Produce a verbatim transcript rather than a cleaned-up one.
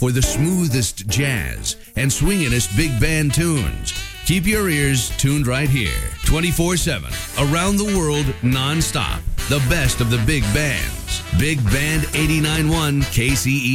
for the smoothest jazz and swinginest big band tunes. Keep your ears tuned right here, twenty-four seven, around the world, nonstop. The best of the big bands. Big Band eighty-nine point one K C E.